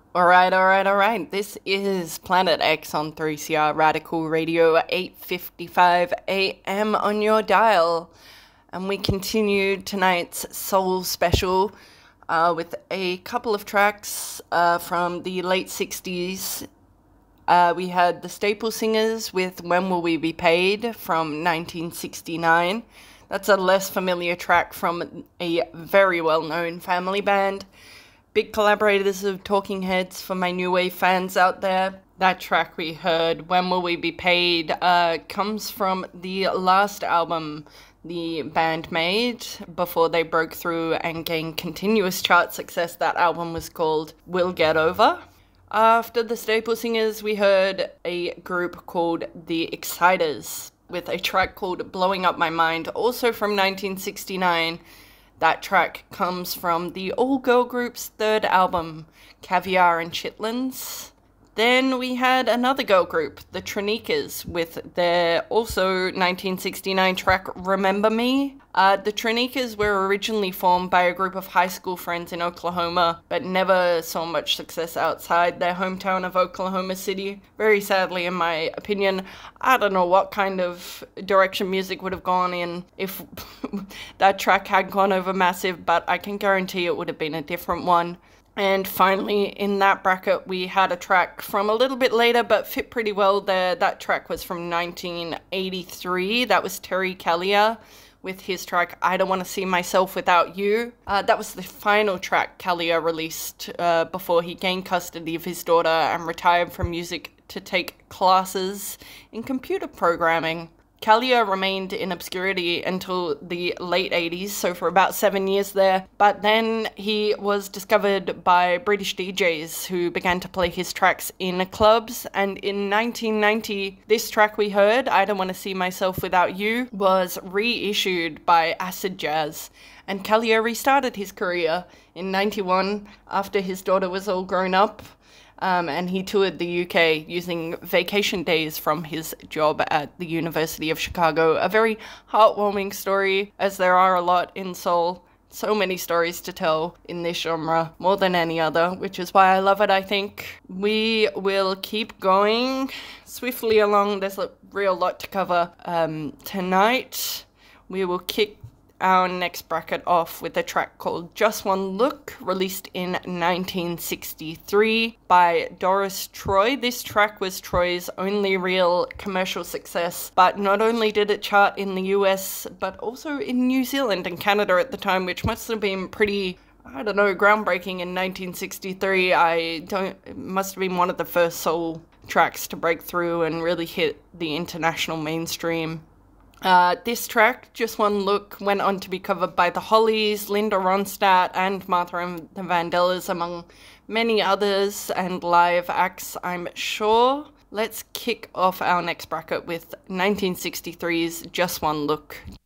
All right. This is Planet X on 3CR Radical Radio, 8:55 a.m. on your dial. And we continue tonight's Soul Special with a couple of tracks from the late 60s. We had the Staple Singers with When Will We Be Paid from 1969. That's a less familiar track from a very well-known family band. Big collaborators of Talking Heads for my new wave fans out there. That track we heard, When Will We Be Paid, comes from the last album the band made before they broke through and gained continuous chart success. That album was called We'll Get Over. After the Staple Singers, we heard a group called The Exciters with a track called Blowing Up My Mind, also from 1969. That track comes from the all-girl group's third album, Caviar and Chitlins. Then we had another girl group, the Trinikas, with their also 1969 track, Remember Me. The Trinikas were originally formed by a group of high school friends in Oklahoma, but never saw much success outside their hometown of Oklahoma City. Very sadly, in my opinion. I don't know what kind of direction music would have gone in if that track had gone over massive, but I can guarantee it would have been a different one. And finally, in that bracket, we had a track from a little bit later, but fit pretty well there. That track was from 1983. That was Terry Callier with his track, I Don't Want to See Myself Without You. That was the final track Callier released before he gained custody of his daughter and retired from music to take classes in computer programming. Callier remained in obscurity until the late 80s, so for about 7 years there, but then he was discovered by British DJs who began to play his tracks in clubs, and in 1990, this track we heard, I Don't Want to See Myself Without You, was reissued by Acid Jazz, and Callier restarted his career in 91 after his daughter was all grown up. And he toured the UK using vacation days from his job at the University of Chicago. A very heartwarming story, as there are a lot in soul. So many stories to tell in this genre, more than any other, which is why I love it, I think. We will keep going swiftly along. There's a real lot to cover tonight. We will kick our next bracket off with a track called Just One Look, released in 1963 by Doris Troy. This track was Troy's only real commercial success, but not only did it chart in the US, but also in New Zealand and Canada at the time, which must have been pretty, I don't know, groundbreaking in 1963. It must have been one of the first soul tracks to break through and really hit the international mainstream. This track, Just One Look, went on to be covered by the Hollies, Linda Ronstadt, and Martha and the Vandellas, among many others, and live acts, I'm sure. Let's kick off our next bracket with 1963's Just One Look.